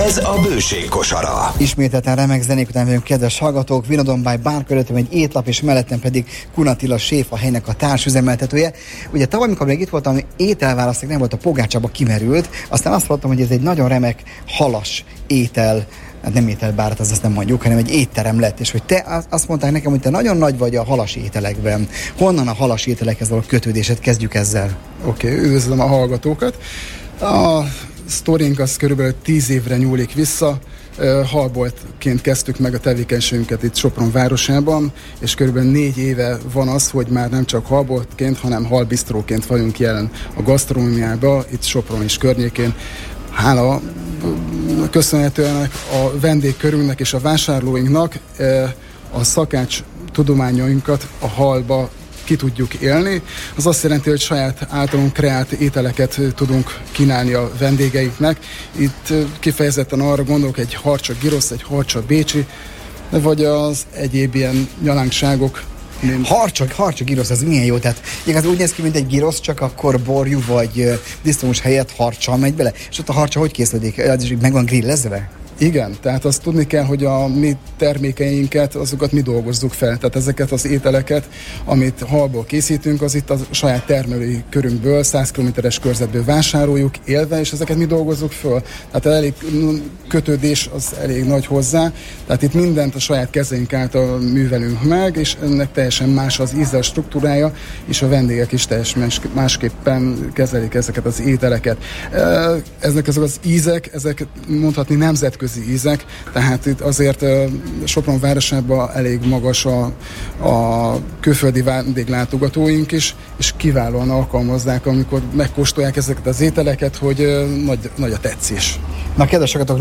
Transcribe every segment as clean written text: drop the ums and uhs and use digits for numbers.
Ez a Bőség kosara. Ismételten remek zenék után vagyunk, kedves hallgatók. Vinodon-by Bar körülöttem egy étlap, és mellettem pedig Kun Attila séf, a helynek a társüzemeltetője. Ugye tavaly, amikor még itt voltam, ételválaszték nem volt, a pogácsába kimerült. Aztán azt hallottam, hogy ez egy nagyon remek halas étel, hát nem ételbárat, azt nem mondjuk, hanem egy étterem lett, és hogy te azt mondták nekem, hogy te nagyon nagy vagy a halas ételekben. Honnan a halas ételekhez való kötődésed? Kezdjük ezzel. Oké, üdvözlöm a hallgatókat. A sztorink az körülbelül 10 évre nyúlik vissza. Halboltként kezdtük meg a tevékenységünket itt Sopron városában, és körülbelül 4 éve van az, hogy már nem csak halboltként, hanem halbisztróként vagyunk jelen a gasztronómiában, itt Sopron és környékén. Hála köszönhetően a vendégkörünknek és a vásárlóinknak a szakács tudományainkat a halba ki tudjuk élni. Az azt jelenti, hogy saját általunk kreált ételeket tudunk kínálni a vendégeinknek. Itt kifejezetten arra gondolok, egy harcsa girosz, egy harcsa bécsi, vagy az egyéb ilyen nyalánkságok. Harcsa girosz, ez milyen jó? Tehát igaz úgy néz ki, mint egy girosz, csak akkor borjú vagy disznós helyett harcsa megy bele. És ott a harcsa hogy készülődik? Meg van grillezve? Igen, tehát azt tudni kell, hogy a mi termékeinket, azokat mi dolgozzuk fel. Tehát ezeket az ételeket, amit halból készítünk, az itt a saját termelői körünkből, 100 km-es körzetből vásároljuk élve, és ezeket mi dolgozzuk föl. Tehát elég kötődés az elég nagy hozzá. Tehát itt mindent a saját kezeink által művelünk meg, és ennek teljesen más az íze, struktúrája, és a vendégek is teljesen másképpen kezelik ezeket az ételeket. Ezek az ízek, ezek mondhatni nemzetközi ízek, tehát itt azért Sopron városában elég magas a külföldi vendéglátogatóink is, és kiválóan alkalmazzák, amikor megkóstolják ezeket az ételeket, hogy nagy a tetszés. Na, kedves hallgatók,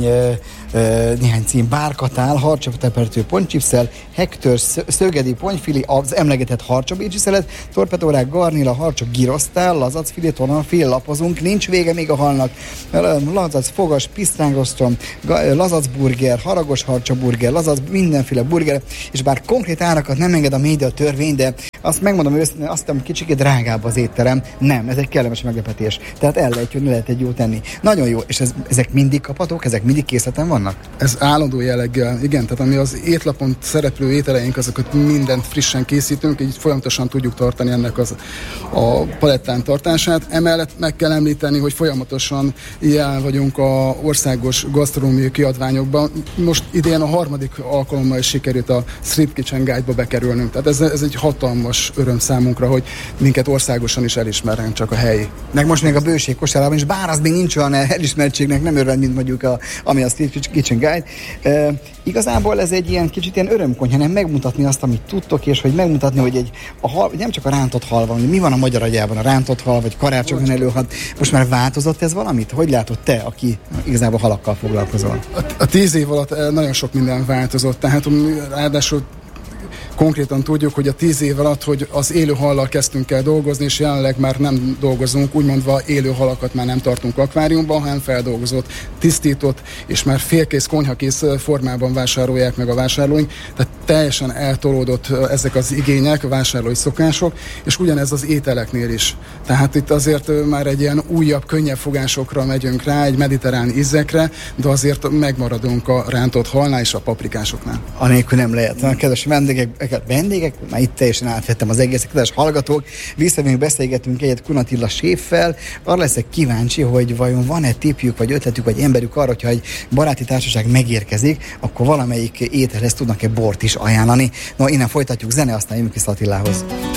néhány cím: bárkatál, harcsatepertő pontychipsszel, Hector szögedi pontyfili, az emlegetett harcsa bécsi szelet, torpedórák, garnila, harcsa girosztál, lazacfilé, tonalfilé, lapozunk, nincs vége még a halnak, lazac, fogas, pisztrángosztrom, lazacburger, haragos harcsa burger, lazac, mindenféle burger, és bár konkrét árakat nem enged a média törvény, de azt megmondom őszintén, azt hiszem, kicsit drágább az étterem. Nem, ez egy kellemes meglepetés. Tehát el lehet jönni, lehet egy jót tenni. Nagyon jó, és ezek mindig kaphatók, ezek mindig készleten vannak? Ez állandó jelleggel, igen, tehát ami az étlapon szereplő ételeink, azokat mindent frissen készítünk, így folyamatosan tudjuk tartani ennek a palettán tartását. Emellett meg kell említeni, hogy folyamatosan jelen vagyunk a országos gasztronómiai kiadványokban. Most idén a 3. alkalommal is sikerült a Street Kitchen Guide-ba bekerülnünk. Tehát ez egy hatalmas öröm számunkra, hogy minket országosan is elismernek, csak a helyi. Meg most még a Bőség kosarában is, bár az még nincs olyan elismertségnek, nem öröm, mint mondjuk ami a Street Kitchen Guide. Igazából ez egy kicsit ilyen örömkonyha, hanem megmutatni azt, amit tudtok, és hogy megmutatni, hogy a hal, nem csak a rántott hal van, hogy mi van a magyar agyában, a rántott hal, vagy karácsonyon előhad. Most már változott ez valamit? Hogy látod te, aki igazából halakkal foglalkozol? A 10 év alatt nagyon sok minden változott, tehát ráadásul konkrétan tudjuk, hogy a 10 év alatt, hogy az élő hallal kezdtünk el dolgozni, és jelenleg már nem dolgozunk, úgymondva élő halakat már nem tartunk akváriumban, hanem feldolgozott, tisztított, és már félkész, konyhakész formában vásárolják meg a vásárlóink. Tehát teljesen eltolódott ezek az igények, a vásárlói szokások, és ugyanez az ételeknél is. Tehát itt azért már egy ilyen újabb, könnyebb fogásokra megyünk rá, egy mediterrán ízekre, de azért megmaradunk a rántott halnál és a paprikásoknál. Anélkül nem lehet. Na, kedves vendégek, már itt teljesen átvettem az egészet, kedves hallgatók, visszamegyünk, beszélgetünk egyet Kun Attila séffel. Arra leszek kíváncsi, hogy vajon van-e tippjük, vagy ötletük, vagy emberük arra, hogyha egy baráti társaság megérkezik, akkor valamelyik ételhez tudnak-e bort is ajánlani. No, innen folytatjuk, zene, aztán jövünk vissza Attilához.